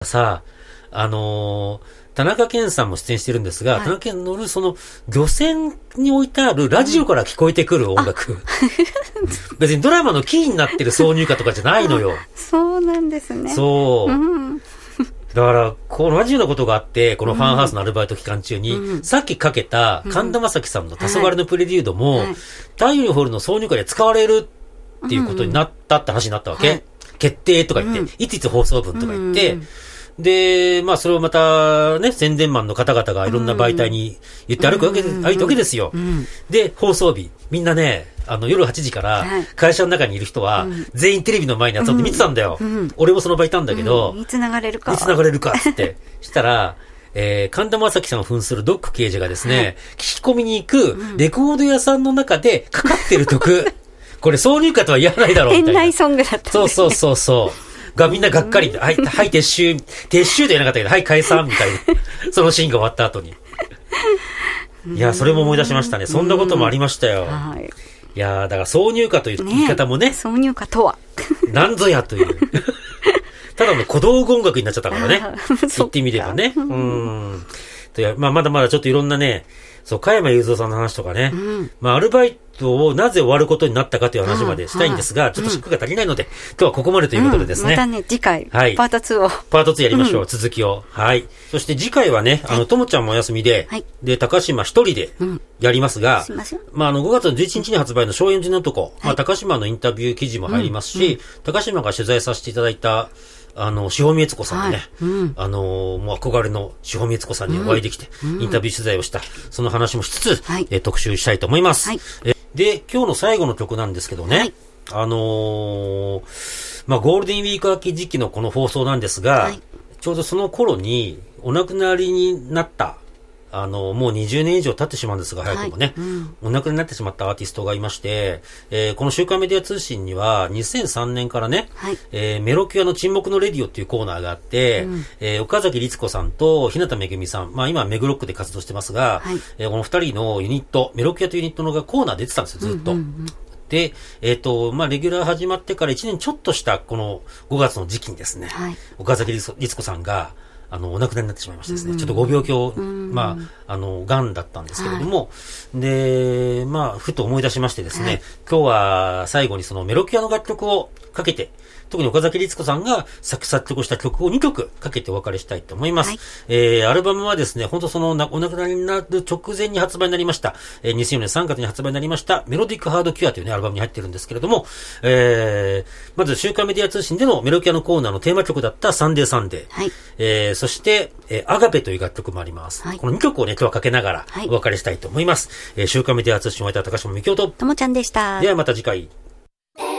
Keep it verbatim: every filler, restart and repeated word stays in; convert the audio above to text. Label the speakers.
Speaker 1: さあ、あのー、田中健さんも出演してるんですが、はい、田中健乗るその漁船に置いてあるラジオから聞こえてくる音楽、うん、別にドラマのキーになってる挿入歌とかじゃないのよ。
Speaker 2: そうなんですね。
Speaker 1: そう、
Speaker 2: うん、
Speaker 1: だからこのラジオのことがあって、このファンハウスのアルバイト期間中に、うん、さっきかけた神田正輝さんの黄昏のプレリュードも、はい、太陽にホールの挿入歌で使われるっていうことになったって話になったわけ、はい、決定とか言って、うん、いついつ放送分とか言って、うん、で、まあそれをまたね、宣伝マンの方々がいろんな媒体に言って歩くわけで、歩いたわけですよ。で、放送日、みんなね、あの夜はちじから会社の中にいる人は全員テレビの前に集まって見てたんだよ。うんうん、俺もその場いたんだけど、
Speaker 2: うん、いつ流れるか。
Speaker 1: いつ流れるかって。したら、えー、神田正輝さんを扮するドック刑事がですね、はい、聞き込みに行くレコード屋さんの中でかかってる曲、これ挿入歌とは言わないだろうみたいな。
Speaker 2: 店内ソングだったんですね。
Speaker 1: そうそうそうそう。がみんながっかりで、はい、はい、撤収、撤収と言わなかったけど、はい、解散みたいな。そのシーンが終わった後に。いや、それも思い出しましたね。そんなこともありましたよ。はい。いや、だから挿入歌という言い方もね。
Speaker 2: ね、挿入歌とは。
Speaker 1: なんぞやという。ただの小道具音楽になっちゃったからね。言ってみればね。うん。とや、まあ、まだまだちょっといろんなね、そう、加山雄三さんの話とかね。うん、まあ、アルバイトをなぜ終わることになったかという話までしたいんですが、うん、ちょっと尺が足りないので、うん、今日はここまでということでですね。
Speaker 2: うん、またね、次回、はい、パートツーを。
Speaker 1: パートツーやりましょう、うん、続きを。はい。そして次回はね、あの、ともちゃんもお休みで、はい、で、高島一人でやりますが、うん、まあ、あの、ごがつのじゅういちにちに発売の松陰寺の男、はい、まあ、高島のインタビュー記事も入りますし、うんうん、高島が取材させていただいた、あの、志保美悦子さんにね、はい、うん、あの、もう憧れの志保美悦子さんにお会いできて、うん、インタビュー取材をした、その話もしつつ、はい、え特集したいと思います。はい、えで、今日の最後の曲なんですけどね、はい、あのー、まあ、ゴールデンウィーク明け時期のこの放送なんですが、はい、ちょうどその頃にお亡くなりになった、あの、もうにじゅうねん以上経ってしまうんですが、早くもね、はい、うん、お亡くなりになってしまったアーティストがいまして、えー、この週刊メディア通信にはにせんさんねんからね、はい、えー、メロキュアの沈黙のレディオっていうコーナーがあって、うん、えー、岡崎律子さんと日向めぐみさん、まあ今はメグロックで活動してますが、はい、えー、この二人のユニット、メロキュアというユニットのがコーナー出てたんですよ、ずっと。うんうんうん、で、えっ、ー、と、まあ、レギュラー始まってからいちねんちょっとしたこのごがつの時期にですね、はい、岡崎律子さんが、あの、お亡くなりになってしまいましてですね、うん、ちょっとご病気を、うん、まあ、あの、癌だったんですけれども、はい、で、まあ、ふと思い出しましてですね、はい、今日は最後にそのメロキュアの楽曲をかけて、特に岡崎律子さんが作作曲した曲をにきょくかけてお別れしたいと思います。はい、えー、アルバムはですね、本当そのお亡くなりになる直前に発売になりました、えー、にせんよねんさんがつに発売になりましたメロディックハードキュアというね、アルバムに入ってるんですけれども、えー、まず週刊メディア通信でのメロキュアのコーナーのテーマ曲だったサンデーサンデー。はい、えー、そして、えー、アガペという楽曲もあります。はい、このにきょくをね、今日はかけながらお別れしたいと思います。はい、えー、週刊メディア通信を終えた高島みきおと、
Speaker 2: ともちゃんでした。
Speaker 1: ではまた次回。